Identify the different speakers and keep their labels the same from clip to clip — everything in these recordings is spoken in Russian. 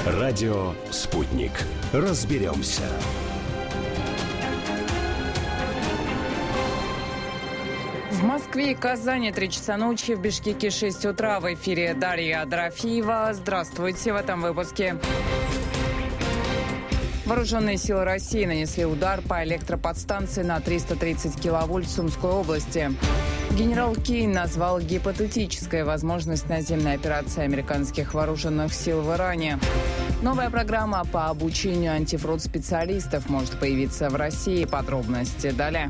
Speaker 1: Радио «Спутник». Разберемся.
Speaker 2: В Москве и Казани 3 часа ночи, в Бишкеке 6 утра. В эфире Дарья Дорофеева. Здравствуйте в этом выпуске. Вооруженные силы России нанесли удар по электроподстанции на 330 киловольт в Сумской области. Генерал Кейн назвал гипотетической возможность наземной операции американских вооруженных сил в Иране. Новая программа по обучению антифрод-специалистов может появиться в России. Подробности далее.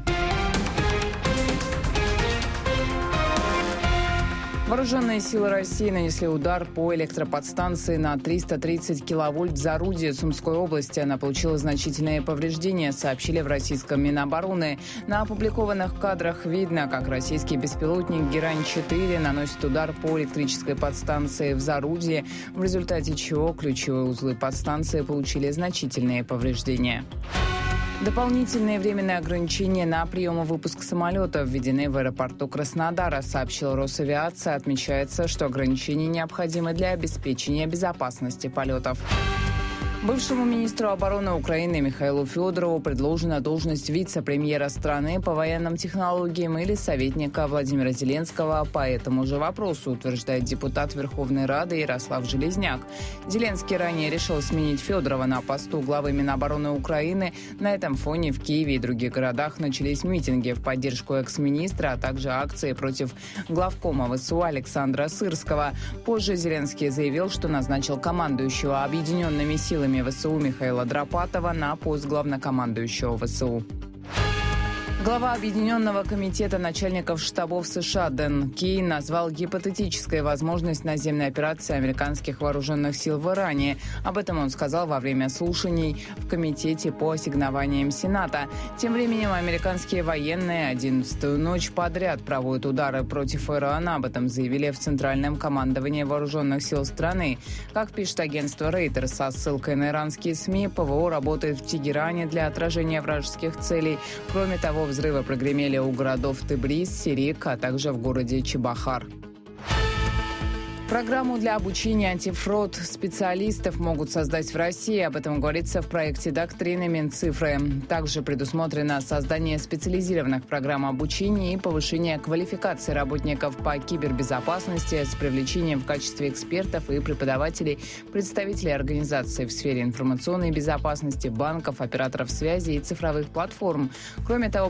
Speaker 2: Вооруженные силы России нанесли удар по электроподстанции на 330 киловольт в Зарудье Сумской области. Она получила значительные повреждения, сообщили в российском Минобороны. На опубликованных кадрах видно, как российский беспилотник «Герань-4» наносит удар по электрической подстанции в Зарудье, в результате чего ключевые узлы подстанции получили значительные повреждения. Дополнительные временные ограничения на прием и выпуск самолетов введены в аэропорту Краснодара, сообщил Росавиация. Отмечается, что ограничения необходимы для обеспечения безопасности полетов. Бывшему министру обороны Украины Михаилу Федорову предложена должность вице-премьера страны по военным технологиям или советника Владимира Зеленского по этому же вопросу, утверждает депутат Верховной Рады Ярослав Железняк. Зеленский ранее решил сменить Федорова на посту главы Минобороны Украины. На этом фоне в Киеве и других городах начались митинги в поддержку экс-министра, а также акции против главкома ВСУ Александра Сырского. Позже Зеленский заявил, что назначил командующего объединенными силами ВСУ Михаила Драпатова на пост главнокомандующего ВСУ. Глава Объединенного комитета начальников штабов США Дэн Кейн назвал гипотетической возможность наземной операции американских вооруженных сил в Иране. Об этом он сказал во время слушаний в Комитете по ассигнованиям Сената. Тем временем американские военные 11-ю ночь подряд проводят удары против Ирана. Об этом заявили в Центральном командовании вооруженных сил страны. Как пишет агентство Reuters со ссылкой на иранские СМИ, ПВО работает в Тегеране для отражения вражеских целей. Кроме того, взрывы прогремели у городов Тебриз, Сирик, а также в городе Чебахар. Программу для обучения антифрод-специалистов могут создать в России. Об этом говорится в проекте доктрины Минцифры. Также предусмотрено создание специализированных программ обучения и повышение квалификации работников по кибербезопасности с привлечением в качестве экспертов и преподавателей представителей организаций в сфере информационной безопасности, банков, операторов связи и цифровых платформ. Кроме того,